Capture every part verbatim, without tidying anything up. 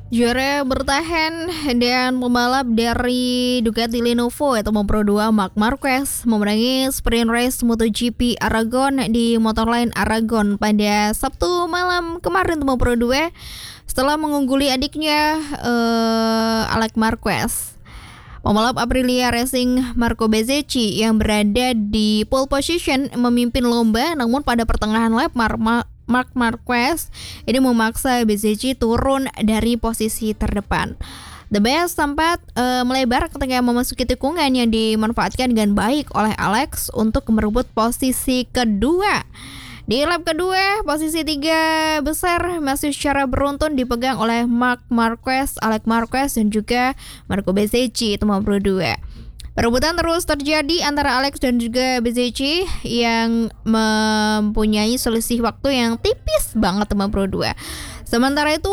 Juara bertahan dan pembalap dari Ducati Lenovo atau Pro dua Marc Marquez memenangi sprint race MotoGP Aragon di Motorline Aragon pada Sabtu malam kemarin Pro dua setelah mengungguli adiknya uh, Alex Marquez. Pembalap Aprilia Racing Marco Bezzecchi yang berada di pole position memimpin lomba, namun pada pertengahan lap Mar- Mar- Marc Marquez ini memaksa Bezzecchi turun dari posisi terdepan. The Best sempat uh, melebar ketika memasuki tikungan yang dimanfaatkan dengan baik oleh Alex untuk merebut posisi kedua. Di lap kedua, posisi tiga besar masih secara beruntun dipegang oleh Marc Marquez, Alex Marquez, dan juga Marco Bezzecchi itu Pro dua. Perebutan terus terjadi antara Alex dan juga Bezzecchi yang mempunyai selisih waktu yang tipis banget sama Pro dua. Sementara itu,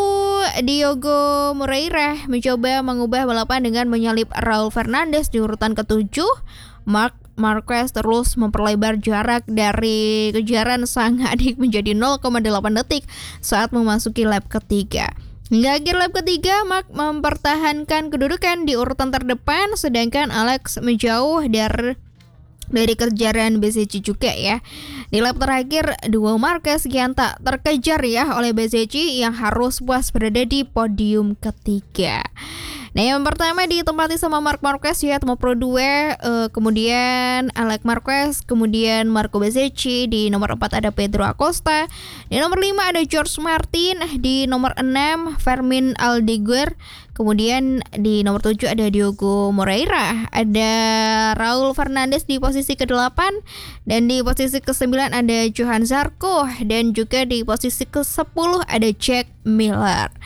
Diogo Moreira mencoba mengubah balapan dengan menyalip Raul Fernandez di urutan ketujuh. Marc Marquez terus memperlebar jarak dari kejaran sang adik menjadi nol koma delapan detik saat memasuki lap ketiga. Hingga akhir lap ketiga, Marc mempertahankan kedudukan di urutan terdepan, sedangkan Alex menjauh dari dari kejaran Bezzecchi juga ya. Di lap terakhir, duo Marquez kian tak terkejar ya oleh Bezzecchi yang harus puas berada di podium ketiga. Nah, yang pertama ditempati sama Marc Marquez ya, Pro dua, uh, kemudian Alex Marquez, kemudian Marco Bezzecchi. Di nomor empat ada Pedro Acosta, di nomor lima ada George Martin, di nomor enam Fermin Aldeguer, kemudian di nomor tujuh ada Diogo Moreira, ada Raul Fernandez di posisi kedelapan, dan di posisi kesembilan ada Johan Zarco, dan juga di posisi kesepuluh ada Jack Miller.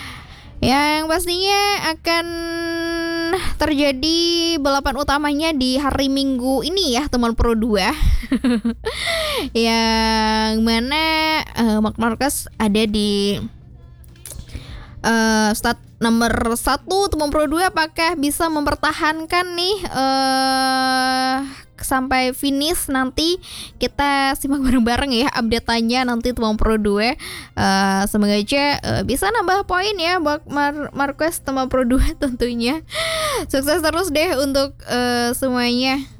Yang pastinya akan terjadi balapan utamanya di hari Minggu ini ya teman Pro dua. Yang mana uh, Marc Marquez ada di uh, start nomor satu teman Pro dua. Apakah bisa mempertahankan nih uh, sampai finish? Nanti kita simak bareng-bareng ya update-nya nanti teman Pro dua. Uh, semoga aja uh, bisa nambah poin ya buat Mar- Marquez teman Pro dua tentunya. Sukses terus deh untuk uh, semuanya.